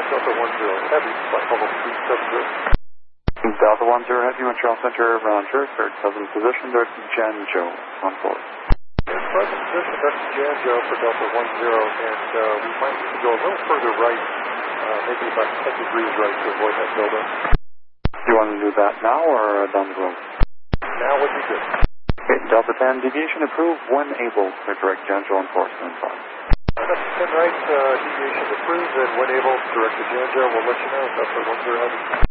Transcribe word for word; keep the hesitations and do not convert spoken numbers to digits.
Delta one zero Heavy, flight level three seven zero. Delta one zero Heavy, Montreal Center, Roger, third present position, there's Janjo on board. Present position, that's Janjo for Delta one zero, and uh, we might need to go a little further right, uh, maybe about ten degrees right to avoid that buildup. Do you want to do that now or uh, down the road? Now would be good. Okay, Delta ten, deviation approved when able to direct Janjo enforcement on. Delta ten right, uh, deviation approved, and when able, direct to Janjo, we'll let you know. Delta one zero Heavy.